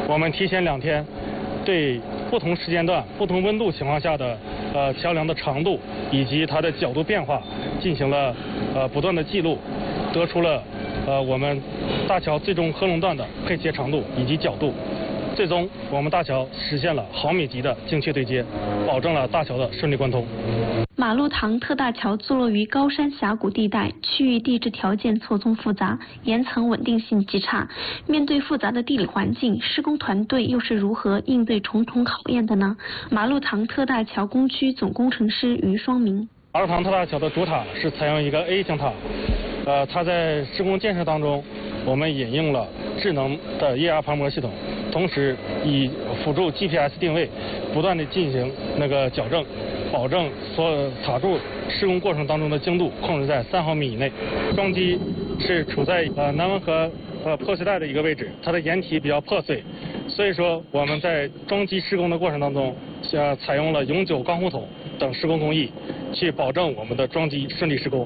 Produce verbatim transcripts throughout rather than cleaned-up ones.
我们提前两天对不同时间段、不同温度情况下的呃桥梁的长度以及它的角度变化进行了呃不断的记录，得出了呃我们大桥最终合龙段的配切长度以及角度。最终，我们大桥实现了毫米级的精确对接，保证了大桥的顺利贯通。 马路塘特大桥坐落于高山峡谷地带，区域地质条件错综复杂，岩层稳定性极差。面对复杂的地理环境，施工团队又是如何应对重重考验的呢？马路塘特大桥工区总工程师于双明。 马路塘特大桥的主塔是采用一个 A 型塔，呃，它在施工建设当中，我们引用了智能的液压磅礴系统。同时以辅助 G P S 定位，不断的进行那个矫正，保证所有塔柱施工过程当中的精度控制在三毫米以内。桩基是处在呃南温河呃破碎带的一个位置，它的岩体比较破碎，所以说我们在桩基施工的过程当中，呃采用了永久钢护筒等施工工艺，去保证我们的桩基顺利施工。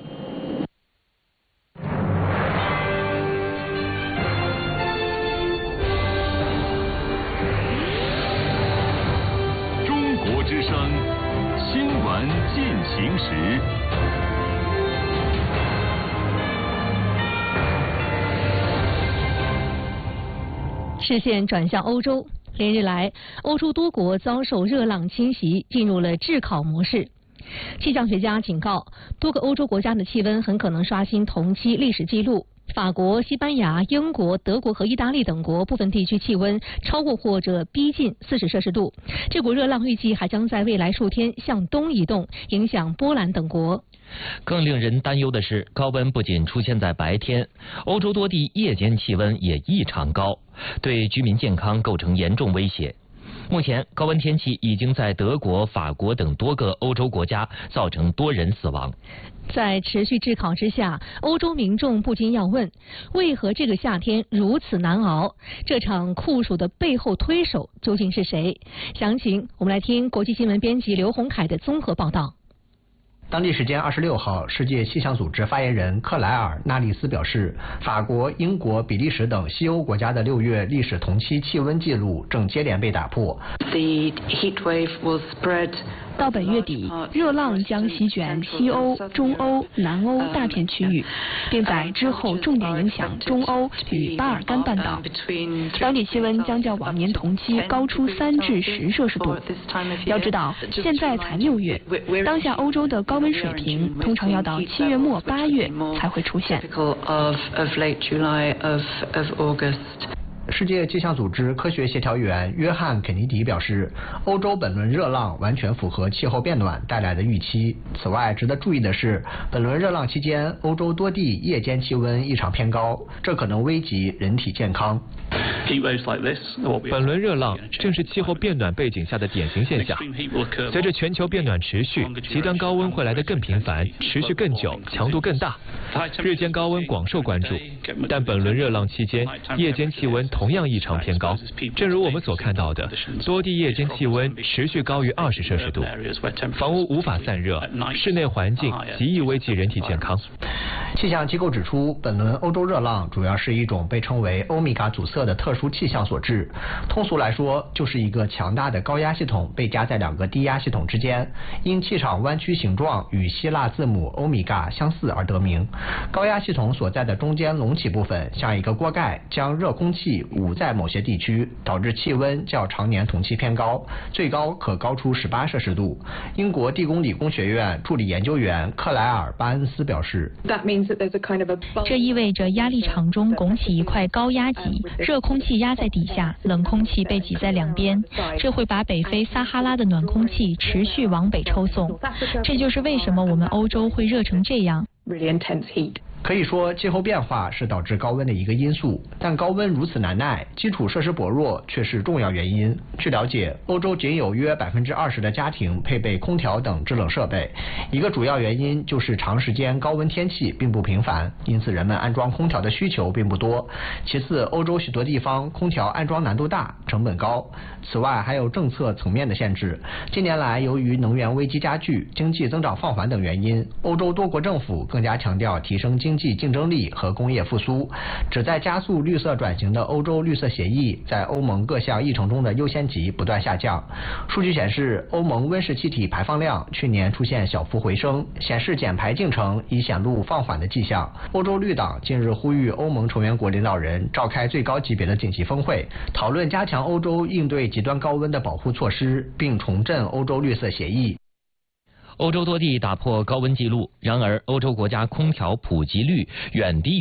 之声新闻进行时， 视线转向欧洲，连日来，欧洲多国遭受热浪侵袭，进入了炙烤模式。气象学家警告，多个欧洲国家的气温很可能刷新同期历史记录。法国、西班牙、英国、德国和意大利等国部分地区气温超过或者逼近四十摄氏度。这股热浪预计还将在未来数天向东移动，影响波兰等国。 更令人担忧的是，高温不仅出现在白天，欧洲多地夜间气温也异常高，对居民健康构成严重威胁。目前，高温天气已经在德国、法国等多个欧洲国家造成多人死亡。 在持续炙烤之下，欧洲民众不禁要问：为何这个夏天如此难熬？这场酷暑的背后推手究竟是谁？详情我们来听国际新闻编辑刘洪凯的综合报道。 当地时间二十六号，世界气象组织发言人克莱尔·纳利斯表示，法国、英国、比利时等西欧国家的六月历史同期气温记录正接连被打破。 The heat wave will spread 到本月底，热浪将席卷西欧、中欧、南欧大片区域，并在之后重点影响中欧与巴尔干半岛。当地气温将较往年同期高出三至十摄氏度。要知道，现在才六月，当下欧洲的高温水平通常要到七月末八月才会出现。 世界气象组织科学协调员约翰·肯尼迪表示，欧洲本轮热浪完全符合气候变暖带来的预期。此外，值得注意的是，本轮热浪期间，欧洲多地夜间气温异常偏高，这可能危及人体健康。 本轮热浪正是气候变暖背景下的典型现象。随着全球变暖持续，极端高温会来得更频繁，持续更久，强度更大。日间高温广受关注，但本轮热浪期间，夜间气温同样异常偏高。正如我们所看到的，多地夜间气温持续高于二十摄氏度，房屋无法散热，室内环境极易危及人体健康。 气象机构指出，本轮欧洲热浪主要是一种被称为欧米伽阻塞的特殊气象所致。通俗来说，就是一个强大的高压系统被夹在两个低压系统之间，因气场弯曲形状与希腊字母欧米伽相似而得名。高压系统所在的中间隆起部分像一个锅盖，将热空气捂在某些地区，导致气温较常年同期偏高，最高可高出十八摄氏度。英国地宫理工学院助理研究员克莱尔·巴恩斯表示， 这意味着压力场中拱起一块高压脊，热空气压在底下，冷空气被挤在两边，这会把北非撒哈拉的暖空气持续往北抽送。这就是为什么我们欧洲会热成这样。 可以说，气候变化是导致高温的一个因素，但高温如此难耐，基础设施薄弱却是重要原因。据了解，欧洲仅有约百分之二十的家庭配备空调等制冷设备，一个主要原因就是长时间高温天气并不频繁，因此人们安装空调的需求并不多。其次，欧洲许多地方空调安装难度大，成本高。此外，还有政策层面的限制。近年来，由于能源危机加剧、经济增长放缓等原因，欧洲多国政府更加强调提升经济经济竞争力和工业复苏。旨在加速绿色转型的欧洲绿色协议在欧盟各项议程中的优先级不断下降。数据显示，欧盟温室气体排放量去年出现小幅回升，显示减排进程已显露放缓的迹象。欧洲绿党近日呼吁欧盟成员国领导人召开最高级别的紧急峰会，讨论加强欧洲应对极端高温的保护措施，并重振欧洲绿色协议。 欧洲多地打破高温记录，然而欧洲国家空调普及率远低